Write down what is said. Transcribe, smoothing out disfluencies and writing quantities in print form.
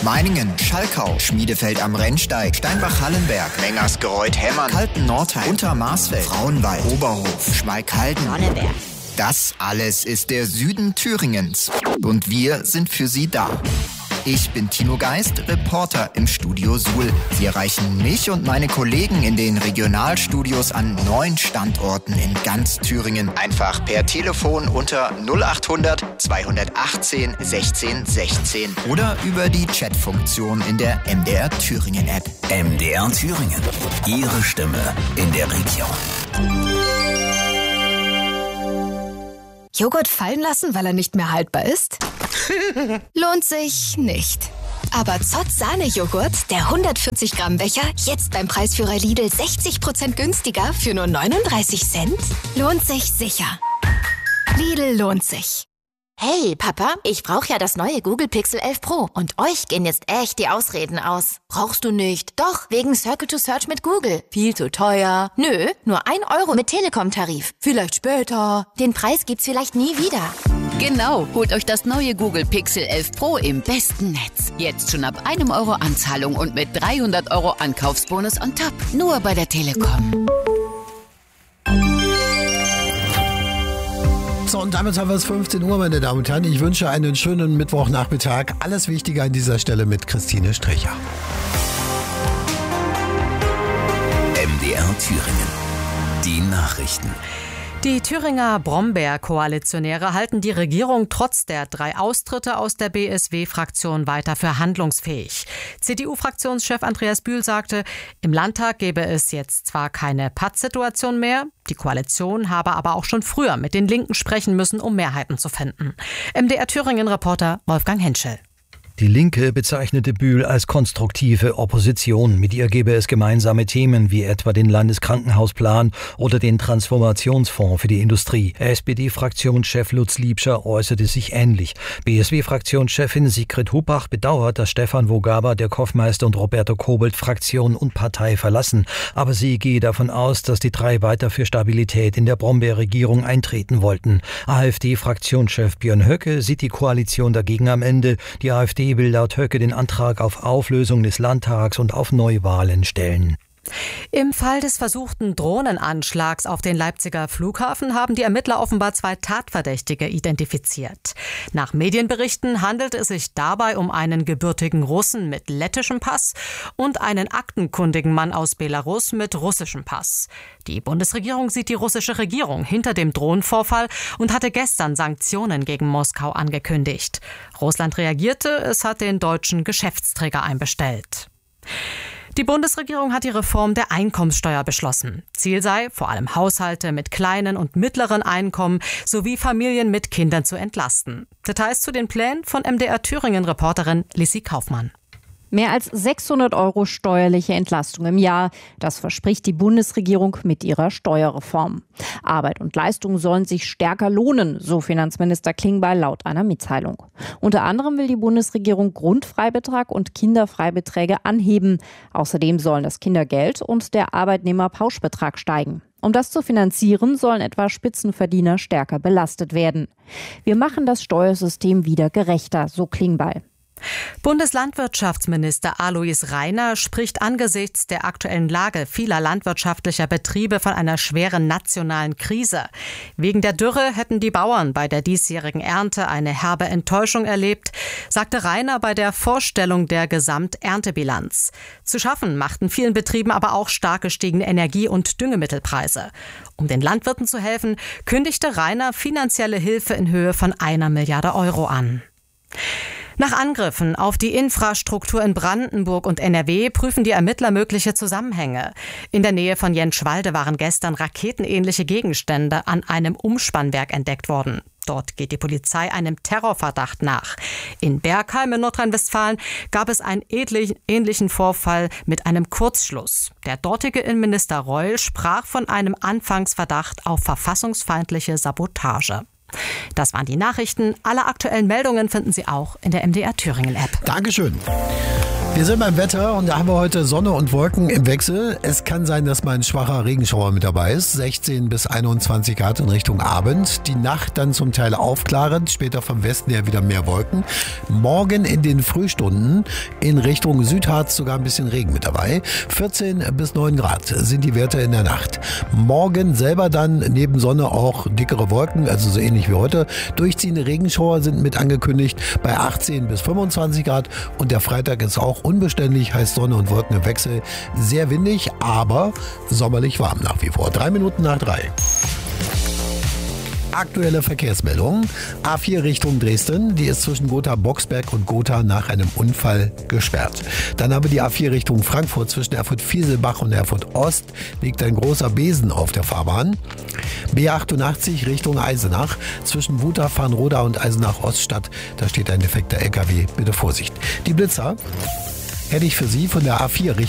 Meiningen, Schalkau, Schmiedefeld am Rennsteig, Steinbach-Hallenberg, Mengersgereuth-Hemmern, Kalten-Nordheim, Untermarsfeld, Frauenwald, Oberhof, Schmalkalden, Sonneberg. Das alles ist der Süden Thüringens. Und wir sind für Sie da. Ich bin Tino Geist, Reporter im Studio Suhl. Sie erreichen mich und meine Kollegen in den Regionalstudios an 9 Standorten in ganz Thüringen. Einfach per Telefon unter 0800 218 16 16 oder über die Chatfunktion in der MDR Thüringen App. MDR Thüringen. Ihre Stimme in der Region. Joghurt fallen lassen, weil er nicht mehr haltbar ist? Lohnt sich nicht. Aber Zott Sahne-Joghurt, der 140 Gramm Becher, jetzt beim Preisführer Lidl 60% günstiger für nur 39 Cent? Lohnt sich sicher. Lidl lohnt sich. Hey, Papa, ich brauche ja das neue Google Pixel 11 Pro. Und euch gehen jetzt echt die Ausreden aus. Brauchst du nicht? Doch, wegen Circle to Search mit Google. Viel zu teuer. Nö, nur 1 Euro mit Telekom-Tarif. Vielleicht später. Den Preis gibt's vielleicht nie wieder. Genau, holt euch das neue Google Pixel 11 Pro im besten Netz. Jetzt schon ab 1 Euro Anzahlung und mit 300 Euro Ankaufsbonus on top. Nur bei der Telekom. So, und damit haben wir es 15 Uhr, meine Damen und Herren. Ich wünsche einen schönen Mittwochnachmittag. Alles Wichtige an dieser Stelle mit Christine Stricher. MDR Thüringen. Die Nachrichten. Die Thüringer Brombeer-Koalitionäre halten die Regierung trotz der 3 Austritte aus der BSW-Fraktion weiter für handlungsfähig. CDU-Fraktionschef Andreas Bühl sagte, im Landtag gäbe es jetzt zwar keine Pattsituation mehr, die Koalition habe aber auch schon früher mit den Linken sprechen müssen, um Mehrheiten zu finden. MDR Thüringen-Reporter Wolfgang Henschel. Die Linke bezeichnete Bühl als konstruktive Opposition. Mit ihr gäbe es gemeinsame Themen wie etwa den Landeskrankenhausplan oder den Transformationsfonds für die Industrie. SPD-Fraktionschef Lutz Liebscher äußerte sich ähnlich. BSW-Fraktionschefin Sigrid Hupach bedauert, dass Stefan Wogaba, der Koffmeister und Roberto Kobelt Fraktion und Partei verlassen. Aber sie gehe davon aus, dass die 3 weiter für Stabilität in der Brombeer-Regierung eintreten wollten. AfD-Fraktionschef Björn Höcke sieht die Koalition dagegen am Ende. Die AfD will laut Höcke den Antrag auf Auflösung des Landtags und auf Neuwahlen stellen. Im Fall des versuchten Drohnenanschlags auf den Leipziger Flughafen haben die Ermittler offenbar 2 Tatverdächtige identifiziert. Nach Medienberichten handelt es sich dabei um einen gebürtigen Russen mit lettischem Pass und einen aktenkundigen Mann aus Belarus mit russischem Pass. Die Bundesregierung sieht die russische Regierung hinter dem Drohnenvorfall und hatte gestern Sanktionen gegen Moskau angekündigt. Russland reagierte, es hat den deutschen Geschäftsträger einbestellt. Die Bundesregierung hat die Reform der Einkommenssteuer beschlossen. Ziel sei, vor allem Haushalte mit kleinen und mittleren Einkommen sowie Familien mit Kindern zu entlasten. Details zu den Plänen von MDR Thüringen-Reporterin Lissi Kaufmann. Mehr als 600 Euro steuerliche Entlastung im Jahr. Das verspricht die Bundesregierung mit ihrer Steuerreform. Arbeit und Leistung sollen sich stärker lohnen, so Finanzminister Klingbeil laut einer Mitteilung. Unter anderem will die Bundesregierung Grundfreibetrag und Kinderfreibeträge anheben. Außerdem sollen das Kindergeld und der Arbeitnehmerpauschbetrag steigen. Um das zu finanzieren, sollen etwa Spitzenverdiener stärker belastet werden. Wir machen das Steuersystem wieder gerechter, so Klingbeil. Bundeslandwirtschaftsminister Alois Rainer spricht angesichts der aktuellen Lage vieler landwirtschaftlicher Betriebe von einer schweren nationalen Krise. Wegen der Dürre hätten die Bauern bei der diesjährigen Ernte eine herbe Enttäuschung erlebt, sagte Rainer bei der Vorstellung der Gesamterntebilanz. Zu schaffen machten vielen Betrieben aber auch stark gestiegene Energie- und Düngemittelpreise. Um den Landwirten zu helfen, kündigte Rainer finanzielle Hilfe in Höhe von 1 Milliarde Euro an. Nach Angriffen auf die Infrastruktur in Brandenburg und NRW prüfen die Ermittler mögliche Zusammenhänge. In der Nähe von Jentschwalde waren gestern raketenähnliche Gegenstände an einem Umspannwerk entdeckt worden. Dort geht die Polizei einem Terrorverdacht nach. In Bergheim in Nordrhein-Westfalen gab es einen ähnlichen Vorfall mit einem Kurzschluss. Der dortige Innenminister Reul sprach von einem Anfangsverdacht auf verfassungsfeindliche Sabotage. Das waren die Nachrichten. Alle aktuellen Meldungen finden Sie auch in der MDR Thüringen App. Dankeschön. Wir sind beim Wetter und da haben wir heute Sonne und Wolken im Wechsel. Es kann sein, dass mal ein schwacher Regenschauer mit dabei ist. 16 bis 21 Grad in Richtung Abend. Die Nacht dann zum Teil aufklarend, später vom Westen her wieder mehr Wolken. Morgen in den Frühstunden in Richtung Südharz sogar ein bisschen Regen mit dabei. 14 bis 9 Grad sind die Werte in der Nacht. Morgen selber dann neben Sonne auch dickere Wolken, also so ähnlich wie heute. Durchziehende Regenschauer sind mit angekündigt bei 18 bis 25 Grad und der Freitag ist auch unbeständig, heißt Sonne und Wolken im Wechsel. Sehr windig, aber sommerlich warm nach wie vor. 3 Minuten nach 3. Aktuelle Verkehrsmeldung. A4 Richtung Dresden, die ist zwischen Gotha-Boxberg und Gotha nach einem Unfall gesperrt. Dann haben wir die A4 Richtung Frankfurt, zwischen Erfurt-Fieselbach und Erfurt-Ost liegt ein großer Besen auf der Fahrbahn. B88 Richtung Eisenach, zwischen Wutach-Farnroda und Eisenach-Oststadt, da steht ein defekter LKW, bitte Vorsicht. Die Blitzer hätte ich für Sie von der A4 Richtung